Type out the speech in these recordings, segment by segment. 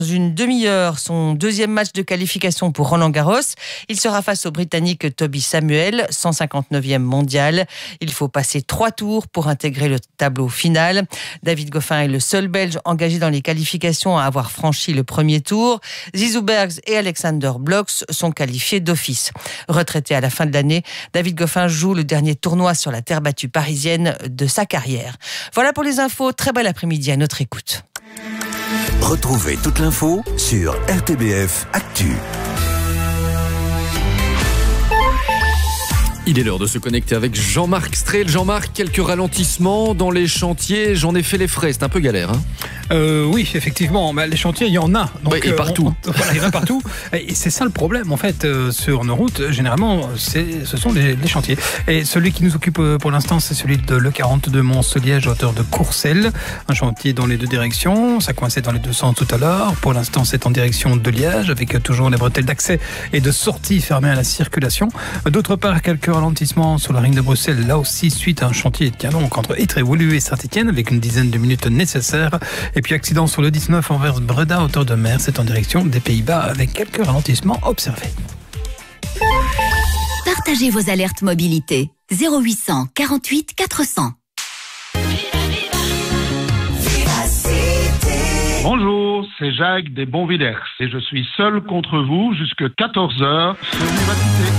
Une demi-heure, son deuxième match de qualification pour Roland-Garros. Il sera face au Britannique Toby Samuel, 159e mondial. Il faut passer 3 tours pour intégrer le tableau final. David Goffin est le seul Belge engagé dans les qualifications à avoir franchi le premier tour. Zizou Bergs et Alexander Blocks sont qualifiés d'office. Retraité à la fin de l'année, David Goffin joue le dernier tournoi sur la terre battue parisienne de sa carrière. Voilà pour les infos. Très bel après-midi à notre écoute. Retrouvez toute l'info sur RTBF Actu. Il est l'heure de se connecter avec Jean-Marc Strel. Jean-Marc, quelques ralentissements dans les chantiers. J'en ai fait les frais, c'est un peu galère. Oui, effectivement. Les chantiers, il y en a. Donc, et partout. Voilà, il y en a partout. Et c'est ça le problème, en fait, sur nos routes. Généralement, ce sont les chantiers. Et celui qui nous occupe pour l'instant, c'est celui de l'E40 de Mons-Liège, à hauteur de Courcelles. Un chantier dans les deux directions. Ça coinçait dans les deux sens tout à l'heure. Pour l'instant, c'est en direction de Liège, avec toujours les bretelles d'accès et de sortie fermées à la circulation. D'autre part, quelques ralentissements sur la Ring de Bruxelles, là aussi, suite à un chantier donc entre Étrévoulu et Saint-Étienne, avec une dizaine de minutes nécessaires. Et puis accident sur le 19 envers Breda, hauteur de mer, c'est en direction des Pays-Bas, avec quelques ralentissements observés. Partagez vos alertes mobilité. 0800 48 400. Bonjour, c'est Jacques des Bonvillers et je suis seul contre vous jusqu'à 14h sur Vivacité.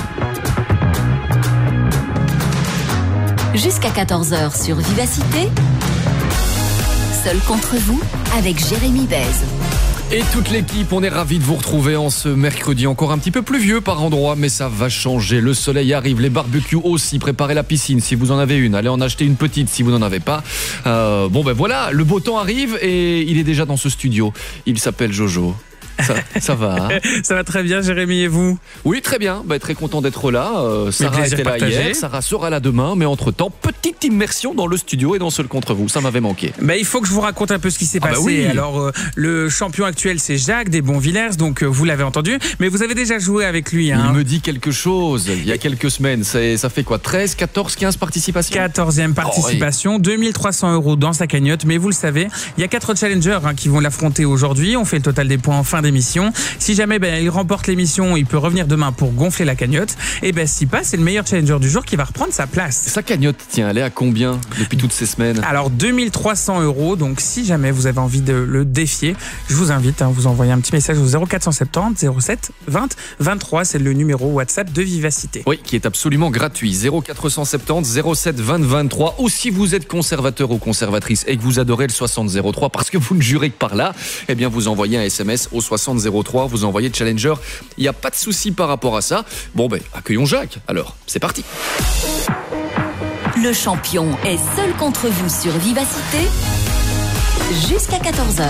Jusqu'à 14h sur Vivacité. Seul contre vous, avec Jérémy Bèze. Et toute l'équipe, on est ravis de vous retrouver en ce mercredi. Encore un petit peu pluvieux par endroits, mais ça va changer. Le soleil arrive, les barbecues aussi. Préparez la piscine si vous en avez une. Allez en acheter une petite si vous n'en avez pas. Voilà, le beau temps arrive et il est déjà dans ce studio. Il s'appelle Jojo. Ça va. Ça va très bien, Jérémy, et vous? Oui, très bien. Très content d'être là. Sarah était là hier, Sarah sera là demain. Mais entre-temps, petite immersion dans le studio et dans Seul contre vous. Ça m'avait manqué. Il faut que je vous raconte un peu ce qui s'est passé. Oui. Alors, le champion actuel, c'est Jacques des Bonvillers. Donc, vous l'avez entendu. Mais vous avez déjà joué avec lui. Il me dit quelque chose. Il y a quelques semaines. Ça fait quoi? 13, 14, 15 participations? 14e participation. 2300 € dans sa cagnotte. Mais vous le savez, il y a 4 challengers qui vont l'affronter aujourd'hui. On fait le total des points en fin d'émission. Si jamais il remporte l'émission, il peut revenir demain pour gonfler la cagnotte. Et s'il passe, c'est le meilleur challenger du jour qui va reprendre sa place. Sa cagnotte, tiens, elle est à combien depuis toutes ces semaines? Alors 2300 €. Donc si jamais vous avez envie de le défier, je vous invite à vous envoyer un petit message au 0470 07 20 23. C'est le numéro WhatsApp de Vivacité. Oui, qui est absolument gratuit. 0470 07 20 23. Ou si vous êtes conservateur ou conservatrice et que vous adorez le 60 03 parce que vous ne jurez que par là, vous envoyez un SMS au 60 03, vous envoyez Challenger. Il n'y a pas de souci par rapport à ça. Accueillons Jacques. Alors, c'est parti. Le champion est seul contre vous sur Vivacité. Jusqu'à 14h.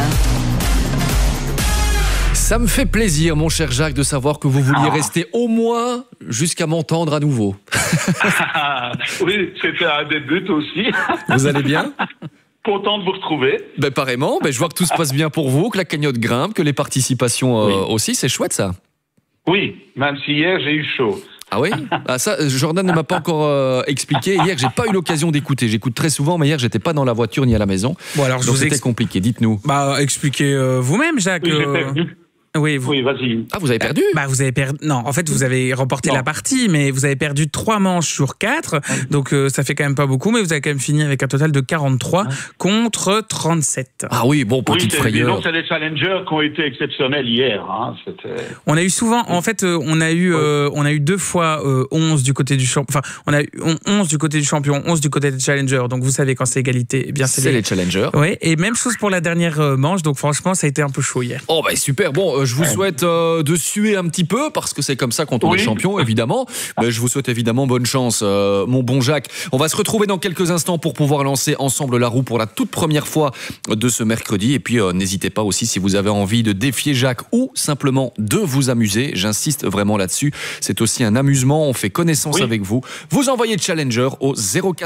Ça me fait plaisir, mon cher Jacques, de savoir que vous vouliez rester au moins jusqu'à m'entendre à nouveau. Oui, c'était un des buts aussi. Vous allez bien? Content de vous retrouver. Pareillement, je vois que tout se passe bien pour vous, que la cagnotte grimpe, que les participations aussi, c'est chouette ça. Oui, même si hier j'ai eu chaud. Ah oui? Ça, Jordan ne m'a pas encore expliqué. Hier, j'ai pas eu l'occasion d'écouter. J'écoute très souvent, mais hier, j'étais pas dans la voiture ni à la maison. Alors, donc c'était compliqué. Dites-nous. Expliquez vous-même, Jacques. Oui, vas-y. Ah, vous avez perdu? Vous avez perdu. Non, en fait, vous avez remporté la partie, mais vous avez perdu 3 manches sur 4. Donc, ça fait quand même pas beaucoup, mais vous avez quand même fini avec un total de 43 contre 37. Ah oui, petite frayeur. C'est les challengers qui ont été exceptionnels hier. On a eu souvent, en fait, on a eu 2 fois 11 du côté du champion. Enfin, on a eu 11 du côté du champion, 11 du côté des challengers. Donc, vous savez, quand c'est égalité, c'est les challengers. Oui, et même chose pour la dernière manche. Donc, franchement, ça a été un peu chaud hier. Super. Je vous souhaite de suer un petit peu parce que c'est comme ça quand on est champion, évidemment. Je vous souhaite évidemment bonne chance, mon bon Jacques. On va se retrouver dans quelques instants pour pouvoir lancer ensemble la roue pour la toute première fois de ce mercredi. Et puis, n'hésitez pas aussi si vous avez envie de défier Jacques ou simplement de vous amuser. J'insiste vraiment là-dessus. C'est aussi un amusement. On fait connaissance avec vous. Vous envoyez Challenger au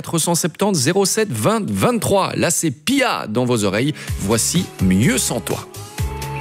0470 07 20 23. Là, c'est Pia dans vos oreilles. Voici Mieux sans toi.